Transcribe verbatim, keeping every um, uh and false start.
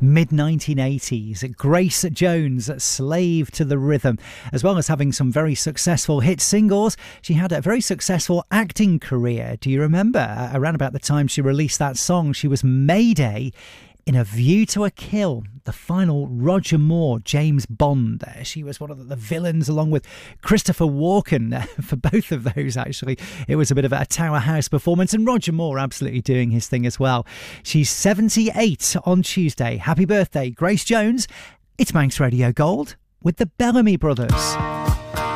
mid nineteen eighties. Grace Jones, Slave to the Rhythm. As well as having some very successful hit singles, she had a very successful acting career. Do you remember? Uh, around about the time she released that song, she was Mayday in A View to a Kill, the final Roger Moore James Bond. Uh, she was one of the villains along with Christopher Walken uh, for both of those, actually. It was a bit of a Tower House performance, and Roger Moore absolutely doing his thing as well. She's seventy-eight on Tuesday. Happy birthday, Grace Jones. It's Manx Radio Gold with the Bellamy Brothers.